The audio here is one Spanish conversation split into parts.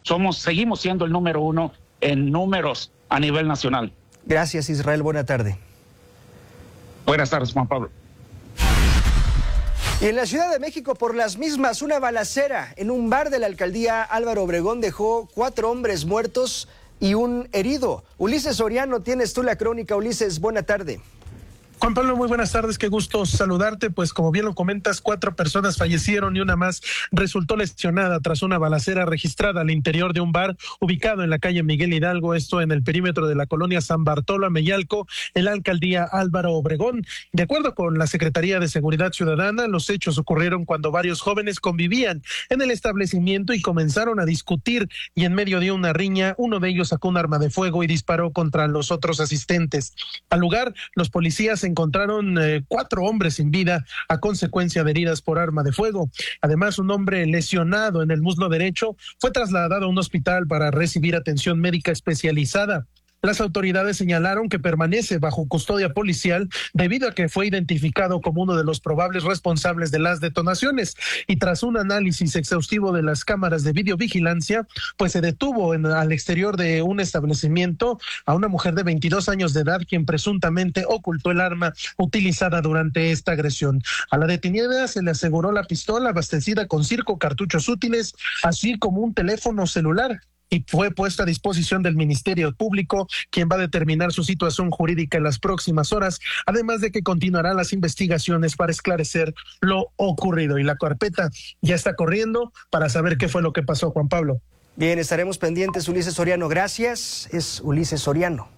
seguimos siendo el número 1 en números a nivel nacional. Gracias, Israel. Buena tarde. Buenas tardes, Juan Pablo. Y en la Ciudad de México, por las mismas, una balacera en un bar de la alcaldía Álvaro Obregón dejó 4 hombres muertos y un herido. Ulises Soriano, tienes tú la crónica. Ulises, buena tarde. Juan Pablo, muy buenas tardes, qué gusto saludarte. Pues como bien lo comentas, 4 personas fallecieron y una más resultó lesionada tras una balacera registrada al interior de un bar ubicado en la calle Miguel Hidalgo, esto en el perímetro de la colonia San Bartolo Ameyalco, en la alcaldía Álvaro Obregón. De acuerdo con la Secretaría de Seguridad Ciudadana, los hechos ocurrieron cuando varios jóvenes convivían en el establecimiento y comenzaron a discutir, y en medio de una riña, uno de ellos sacó un arma de fuego y disparó contra los otros asistentes. Al lugar, los policías encontraron 4 hombres sin vida a consecuencia de heridas por arma de fuego. Además, un hombre lesionado en el muslo derecho fue trasladado a un hospital para recibir atención médica especializada. Las autoridades señalaron que permanece bajo custodia policial debido a que fue identificado como uno de los probables responsables de las detonaciones, y tras un análisis exhaustivo de las cámaras de videovigilancia, pues se detuvo al exterior de un establecimiento a una mujer de 22 años de edad, quien presuntamente ocultó el arma utilizada durante esta agresión. A la detenida se le aseguró la pistola abastecida con 5 cartuchos útiles, así como un teléfono celular, y fue puesta a disposición del Ministerio Público, quien va a determinar su situación jurídica en las próximas horas, además de que continuarán las investigaciones para esclarecer lo ocurrido. Y la carpeta ya está corriendo para saber qué fue lo que pasó, Juan Pablo. Bien, estaremos pendientes, Ulises Soriano. Gracias, es Ulises Soriano.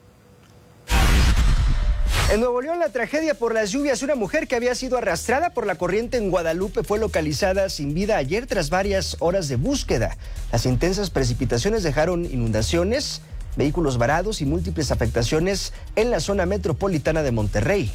En Nuevo León, la tragedia por las lluvias. Una mujer que había sido arrastrada por la corriente en Guadalupe fue localizada sin vida ayer tras varias horas de búsqueda. Las intensas precipitaciones dejaron inundaciones, vehículos varados y múltiples afectaciones en la zona metropolitana de Monterrey.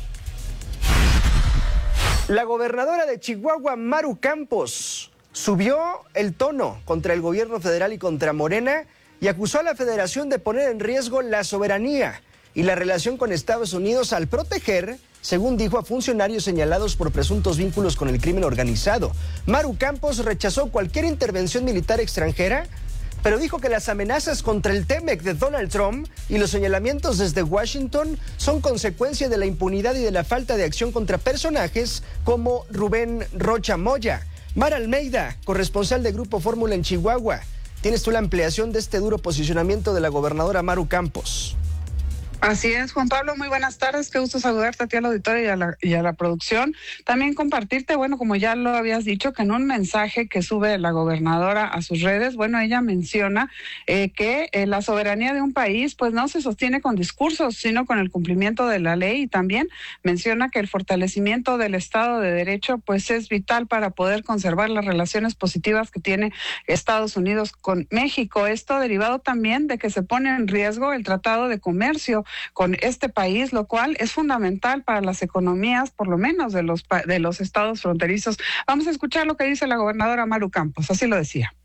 La gobernadora de Chihuahua, Maru Campos, subió el tono contra el gobierno federal y contra Morena y acusó a la federación de poner en riesgo la soberanía y la relación con Estados Unidos al proteger, según dijo, a funcionarios señalados por presuntos vínculos con el crimen organizado. Maru Campos rechazó cualquier intervención militar extranjera, pero dijo que las amenazas contra el TEMEC de Donald Trump y los señalamientos desde Washington son consecuencia de la impunidad y de la falta de acción contra personajes como Rubén Rocha Moya. Mara Almeida, corresponsal de Grupo Fórmula en Chihuahua, tienes tú la ampliación de este duro posicionamiento de la gobernadora Maru Campos. Así es, Juan Pablo, muy buenas tardes, qué gusto saludarte a ti, al auditorio y a la producción. También compartirte, bueno, como ya lo habías dicho, que en un mensaje que sube la gobernadora a sus redes, bueno, ella menciona que la soberanía de un país pues no se sostiene con discursos, sino con el cumplimiento de la ley, y también menciona que el fortalecimiento del Estado de Derecho pues es vital para poder conservar las relaciones positivas que tiene Estados Unidos con México. Esto derivado también de que se pone en riesgo el Tratado de Comercio con este país, lo cual es fundamental para las economías, por lo menos de los estados fronterizos. Vamos a escuchar lo que dice la gobernadora Maru Campos, así lo decía.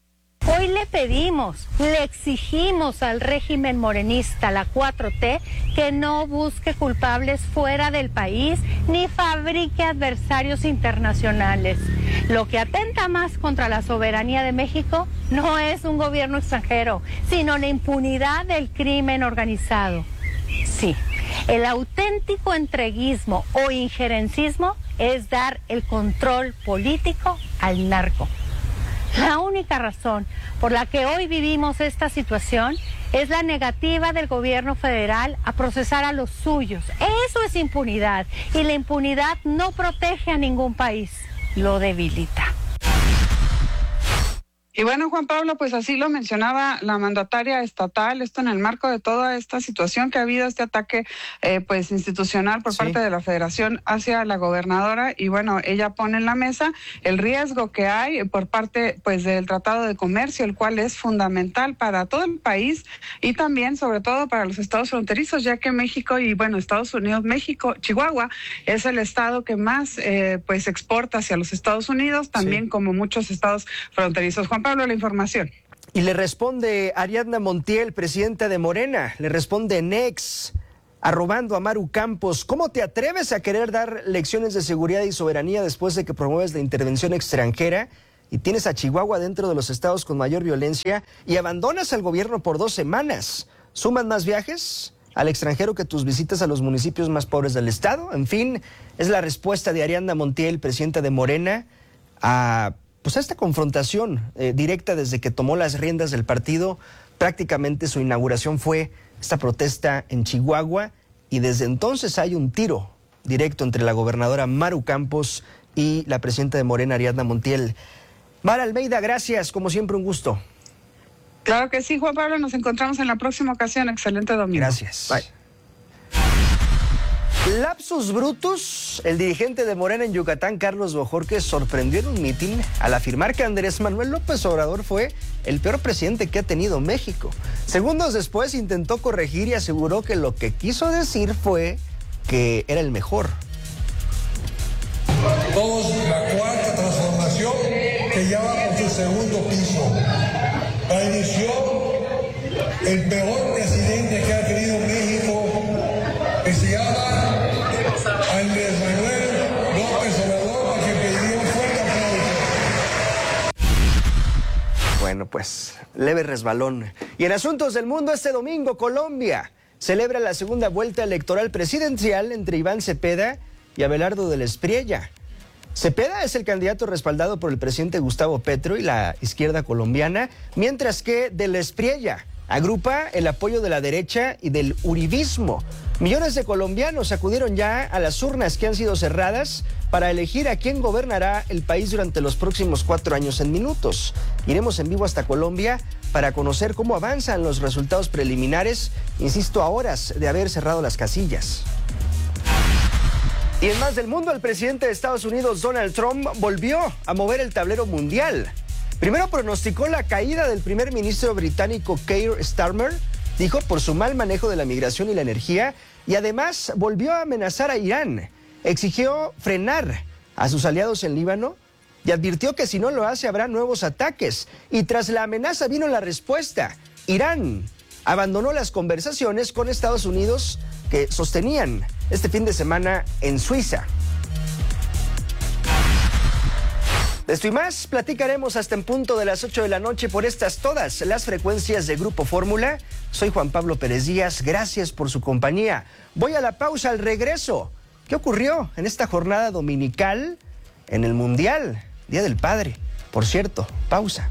Hoy le pedimos, le exigimos al régimen morenista, la 4T, que no busque culpables fuera del país ni fabrique adversarios internacionales. Lo que atenta más contra la soberanía de México no es un gobierno extranjero, sino la impunidad del crimen organizado. Sí, el auténtico entreguismo o injerencismo es dar el control político al narco. La única razón por la que hoy vivimos esta situación es la negativa del gobierno federal a procesar a los suyos. Eso es impunidad, y la impunidad no protege a ningún país, lo debilita. Y bueno, Juan Pablo, pues así lo mencionaba la mandataria estatal, esto en el marco de toda esta situación que ha habido, este ataque pues institucional por parte de la Federación hacia la gobernadora, y bueno, ella pone en la mesa el riesgo que hay por parte pues del Tratado de Comercio, el cual es fundamental para todo el país y también sobre todo para los estados fronterizos, ya que México y bueno, Estados Unidos, México, Chihuahua es el estado que más pues exporta hacia los Estados Unidos, también como muchos estados fronterizos. Juan Pablo, la información. Y le responde Ariadna Montiel, presidenta de Morena, le responde Nex, arrobando a Maru Campos. ¿Cómo te atreves a querer dar lecciones de seguridad y soberanía después de que promueves la intervención extranjera y tienes a Chihuahua dentro de los estados con mayor violencia y abandonas al gobierno por 2 semanas. ¿Suman más viajes al extranjero que tus visitas a los municipios más pobres del estado? En fin, es la respuesta de Ariadna Montiel, presidenta de Morena, a esta confrontación directa desde que tomó las riendas del partido. Prácticamente su inauguración fue esta protesta en Chihuahua y desde entonces hay un tiro directo entre la gobernadora Maru Campos y la presidenta de Morena, Ariadna Montiel. Mara Almeida, gracias, como siempre un gusto. Claro que sí, Juan Pablo, nos encontramos en la próxima ocasión. Excelente domingo. Gracias. Bye. Lapsus brutus, el dirigente de Morena en Yucatán, Carlos Bojorquez, sorprendió en un mitin al afirmar que Andrés Manuel López Obrador fue el peor presidente que ha tenido México. Segundos después intentó corregir y aseguró que lo que quiso decir fue que era el mejor. Todos la cuarta transformación que ya va por su segundo piso. La inició el peor presidente que ha tenido México, que se llama Andrés Manuel López Obrador, a quien pediría un fuerte aplauso. Bueno, pues, leve resbalón. Y en asuntos del mundo, este domingo, Colombia celebra la segunda vuelta electoral presidencial entre Iván Cepeda y Abelardo del Espriella. Cepeda es el candidato respaldado por el presidente Gustavo Petro y la izquierda colombiana, mientras que del Espriella agrupa el apoyo de la derecha y del uribismo. Millones de colombianos acudieron ya a las urnas que han sido cerradas para elegir a quién gobernará el país durante los próximos 4 años en minutos. Iremos en vivo hasta Colombia para conocer cómo avanzan los resultados preliminares, insisto, a horas de haber cerrado las casillas. Y en más del mundo, el presidente de Estados Unidos, Donald Trump, volvió a mover el tablero mundial. Primero pronosticó la caída del primer ministro británico Keir Starmer, dijo por su mal manejo de la migración y la energía, y además volvió a amenazar a Irán. Exigió frenar a sus aliados en Líbano y advirtió que si no lo hace habrá nuevos ataques. Y tras la amenaza vino la respuesta. Irán abandonó las conversaciones con Estados Unidos que sostenían este fin de semana en Suiza. De esto y más platicaremos hasta en punto de las 8 de la noche por estas todas las frecuencias de Grupo Fórmula. Soy Juan Pablo Pérez Díaz, gracias por su compañía. Voy a la pausa, al regreso. ¿Qué ocurrió en esta jornada dominical en el Mundial, Día del Padre? Por cierto, pausa.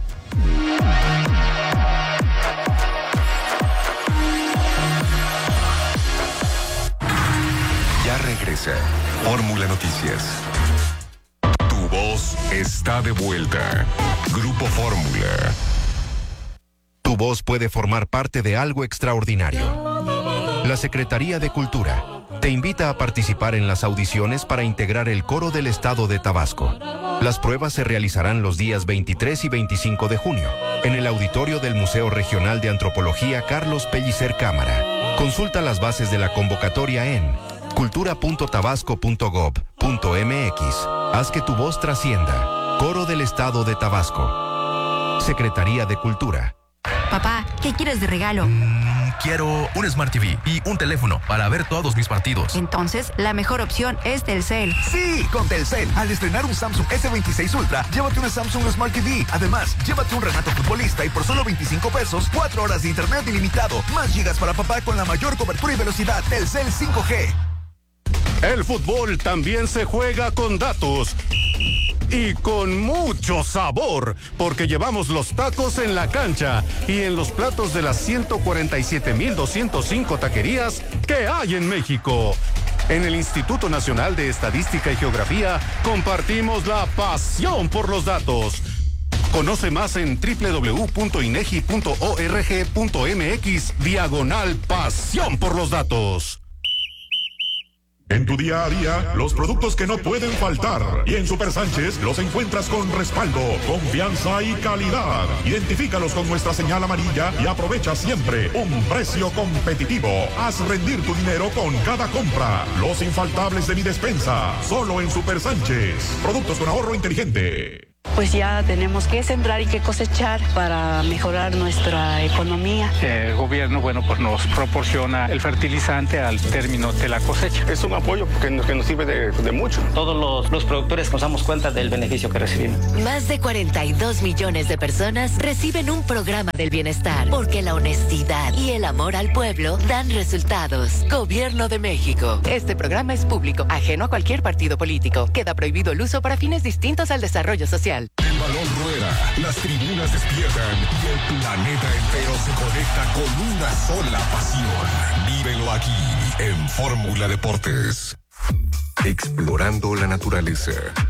Ya regresa Fórmula Noticias. Tu voz está de vuelta. Grupo Fórmula. Tu voz puede formar parte de algo extraordinario. La Secretaría de Cultura te invita a participar en las audiciones para integrar el coro del estado de Tabasco. Las pruebas se realizarán los días 23 y 25 de junio en el auditorio del Museo Regional de Antropología Carlos Pellicer Cámara. Consulta las bases de la convocatoria en cultura.tabasco.gov.mx. Haz que tu voz trascienda. Coro del Estado de Tabasco. Secretaría de Cultura. Papá, ¿qué quieres de regalo? Quiero un Smart TV y un teléfono para ver todos mis partidos. Entonces, la mejor opción es Telcel. Sí, con Telcel. Al estrenar un Samsung S26 Ultra, llévate una Samsung Smart TV. Además, llévate un Renato Futbolista y por solo 25 pesos, 4 horas de internet ilimitado. Más gigas para papá con la mayor cobertura y velocidad. Telcel 5G. El fútbol también se juega con datos. Y con mucho sabor, porque llevamos los tacos en la cancha y en los platos de las 147,205 taquerías que hay en México. En el Instituto Nacional de Estadística y Geografía compartimos la pasión por los datos. Conoce más en www.inegi.org.mx/pasión por los datos. En tu día a día, los productos que no pueden faltar. Y en Super Sánchez los encuentras con respaldo, confianza y calidad. Identifícalos con nuestra señal amarilla y aprovecha siempre un precio competitivo. Haz rendir tu dinero con cada compra. Los infaltables de mi despensa, solo en Super Sánchez. Productos con ahorro inteligente. Pues ya tenemos que sembrar y que cosechar para mejorar nuestra economía. El gobierno, pues nos proporciona el fertilizante al término de la cosecha. Es un apoyo que nos sirve de mucho. Todos los productores nos damos cuenta del beneficio que recibimos. Más de 42 millones de personas reciben un programa del bienestar, porque la honestidad y el amor al pueblo dan resultados. Gobierno de México. Este programa es público, ajeno a cualquier partido político. Queda prohibido el uso para fines distintos al desarrollo social. El balón rueda, las tribunas despiertan y el planeta entero se conecta con una sola pasión. Vívelo aquí en Fórmula Deportes. Explorando la naturaleza.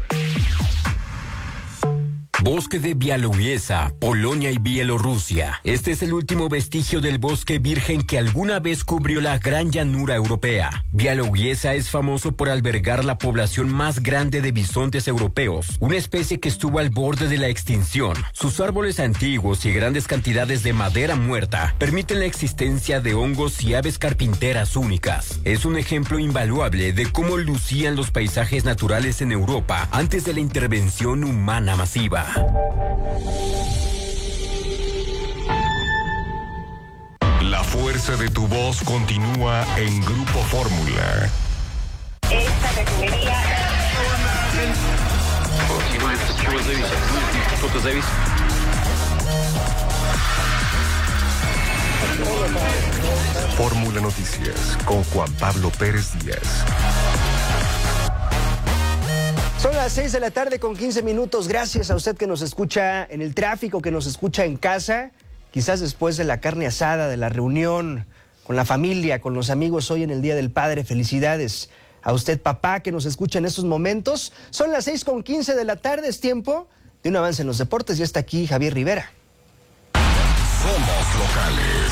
Bosque de Białowieża, Polonia y Bielorrusia. Este es el último vestigio del bosque virgen que alguna vez cubrió la gran llanura europea. Białowieża es famoso por albergar la población más grande de bisontes europeos, una especie que estuvo al borde de la extinción. Sus árboles antiguos y grandes cantidades de madera muerta permiten la existencia de hongos y aves carpinteras únicas. Es un ejemplo invaluable de cómo lucían los paisajes naturales en Europa antes de la intervención humana masiva. La fuerza de tu voz continúa en Grupo Fórmula. Esta refinería... Fórmula Noticias con Juan Pablo Pérez Díaz. Son las 6 de la tarde con 15 minutos. Gracias a usted que nos escucha en el tráfico, que nos escucha en casa, quizás después de la carne asada, de la reunión con la familia, con los amigos hoy en el Día del Padre. Felicidades a usted, papá, que nos escucha en estos momentos. Son las 6 con 15 de la tarde, es tiempo de un avance en los deportes. Ya está aquí Javier Rivera. Somos locales.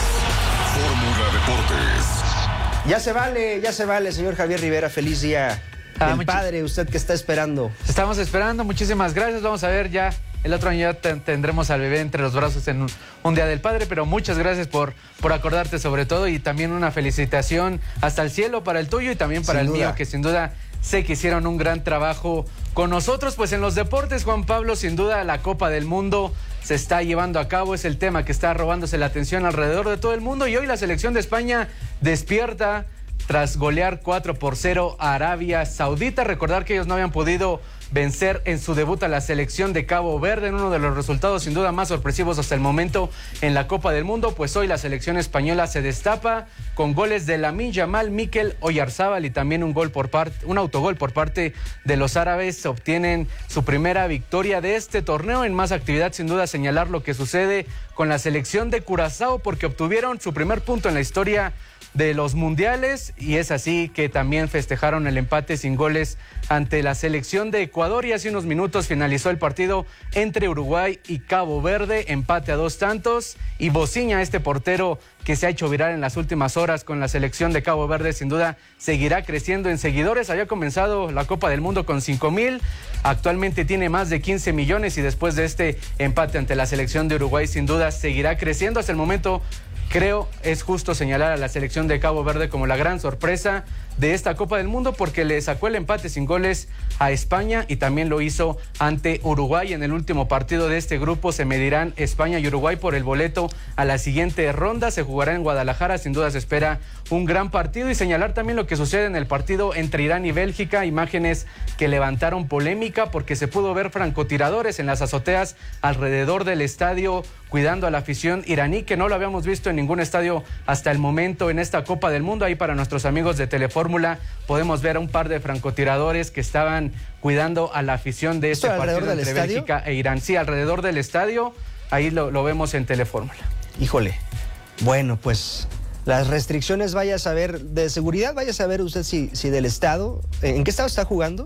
Fórmula Deportes. Ya se vale, señor Javier Rivera. Feliz día del padre, usted que está esperando. Estamos esperando, muchísimas gracias. Vamos a ver, ya el otro año ya tendremos al bebé entre los brazos en un Día del Padre, pero muchas gracias por acordarte sobre todo, y también una felicitación hasta el cielo para el tuyo y también para el mío, que sin duda sé que hicieron un gran trabajo con nosotros. Pues en los deportes, Juan Pablo, sin duda la Copa del Mundo se está llevando a cabo, es el tema que está robándose la atención alrededor de todo el mundo, y hoy la selección de España despierta tras golear 4-0 a Arabia Saudita. Recordar que ellos no habían podido vencer en su debut a la selección de Cabo Verde, en uno de los resultados sin duda más sorpresivos hasta el momento en la Copa del Mundo. Pues hoy la selección española se destapa con goles de Lamine Yamal, Mikel Oyarzábal y también un autogol por parte de los árabes. Obtienen su primera victoria de este torneo. En más actividad, sin duda, señalar lo que sucede con la selección de Curazao, porque obtuvieron su primer punto en la historia de los mundiales, y es así que también festejaron el empate sin goles ante la selección de Ecuador. Y hace unos minutos finalizó el partido entre Uruguay y Cabo Verde, empate a 2 tantos, y Bociña, este portero que se ha hecho viral en las últimas horas con la selección de Cabo Verde, sin duda seguirá creciendo en seguidores. Había comenzado la Copa del Mundo con 5,000, actualmente tiene más de 15 millones, y después de este empate ante la selección de Uruguay, sin duda seguirá creciendo. Hasta el momento creo es justo señalar a la selección de Cabo Verde como la gran sorpresa de esta Copa del Mundo, porque le sacó el empate sin goles a España y también lo hizo ante Uruguay. En el último partido de este grupo se medirán España y Uruguay por el boleto a la siguiente ronda. Se jugará en Guadalajara, sin duda se espera un gran partido. Y señalar también lo que sucede en el partido entre Irán y Bélgica, imágenes que levantaron polémica porque se pudo ver francotiradores en las azoteas alrededor del estadio cuidando a la afición iraní, que no lo habíamos visto en ningún estadio hasta el momento en esta Copa del Mundo. Ahí para nuestros amigos de Telefórmula podemos ver a un par de francotiradores que estaban cuidando a la afición de este partido entre Bélgica e Irán. Sí, alrededor del estadio, ahí lo vemos en Telefórmula. Híjole, bueno, pues las restricciones, vaya a saber, de seguridad, vaya a saber usted si del estado. ¿En qué estado está jugando?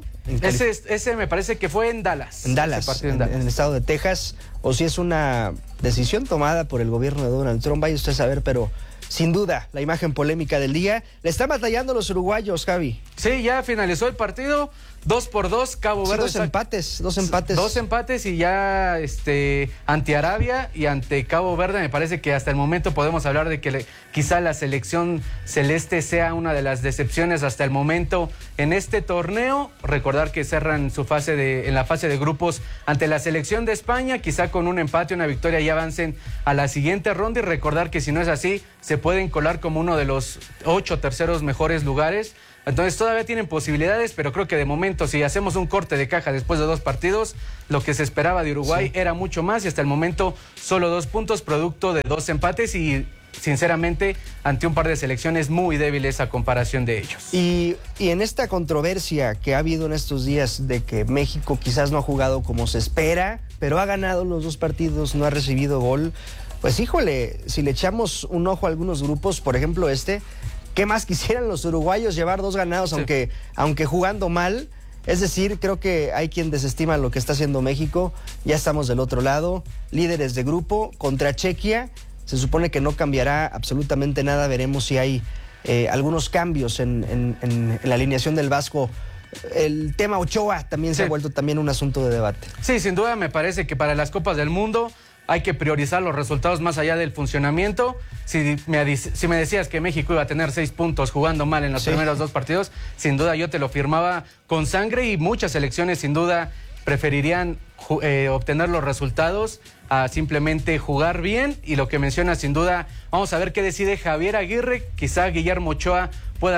Ese me parece que fue en Dallas. En Dallas, en el estado de Texas, o si es una decisión tomada por el gobierno de Donald Trump, vaya usted a saber, pero sin duda, la imagen polémica del día. Le están batallando los uruguayos, Javi. Sí, ya finalizó el partido, 2-2, Cabo Verde. Dos empates. Dos empates y ya ante Arabia y ante Cabo Verde. Me parece que hasta el momento podemos hablar de que quizá la selección celeste sea una de las decepciones hasta el momento en este torneo. Recordar recordar que cerran en la fase de grupos ante la selección de España, quizá con un empate, una victoria y avancen a la siguiente ronda, y recordar que si no es así, se pueden colar como uno de los 8 terceros mejores lugares. Entonces todavía tienen posibilidades, pero creo que de momento, si hacemos un corte de caja después de 2 partidos, lo que se esperaba de Uruguay era mucho más, y hasta el momento solo 2 puntos producto de 2 empates, y sinceramente ante un par de selecciones muy débiles a comparación de ellos. Y en esta controversia que ha habido en estos días de que México quizás no ha jugado como se espera, pero ha ganado los 2 partidos, no ha recibido gol, pues híjole, si le echamos un ojo a algunos grupos, por ejemplo ¿qué más quisieran los uruguayos llevar 2 ganados, sí, aunque jugando mal? Es decir, creo que hay quien desestima lo que está haciendo México. Ya estamos del otro lado, líderes de grupo contra Chequia. Se supone que no cambiará absolutamente nada. Veremos si hay algunos cambios en la alineación del Vasco. El tema Ochoa también se ha vuelto también un asunto de debate. Sí, sin duda me parece que para las Copas del Mundo hay que priorizar los resultados más allá del funcionamiento. Si me decías que México iba a tener 6 puntos jugando mal en los primeros 2 partidos, sin duda yo te lo firmaba con sangre, y muchas selecciones sin duda preferirían obtener los resultados a simplemente jugar bien. Y lo que menciona, sin duda, vamos a ver qué decide Javier Aguirre. Quizá Guillermo Ochoa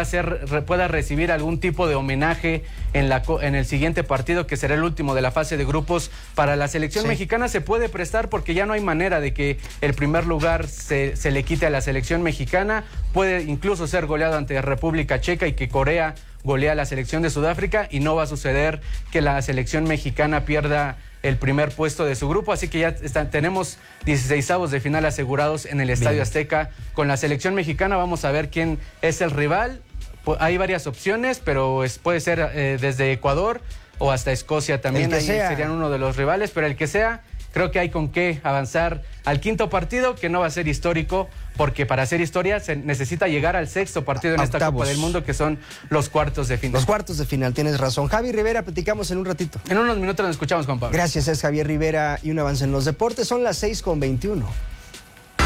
pueda recibir algún tipo de homenaje en el siguiente partido, que será el último de la fase de grupos. Para la selección mexicana se puede prestar, porque ya no hay manera de que el primer lugar se le quite a la selección mexicana. Puede incluso ser goleado ante República Checa y que Corea golea a la selección de Sudáfrica, y no va a suceder que la selección mexicana pierda el primer puesto de su grupo. Así que ya tenemos 16avos de final asegurados en el Estadio Azteca con la selección mexicana. Vamos a ver quién es el rival. Hay varias opciones, pero puede ser desde Ecuador o hasta Escocia también. Ahí serían uno de los rivales, pero el que sea, creo que hay con qué avanzar al 5º partido, que no va a ser histórico, porque para hacer historia se necesita llegar al 6º partido en esta Copa del Mundo, que son los cuartos de final. Los cuartos de final, tienes razón. Javi Rivera, platicamos en un ratito. En unos minutos nos escuchamos, Juan Pablo. Gracias, es Javier Rivera, y un avance en los deportes. Son las 6:21.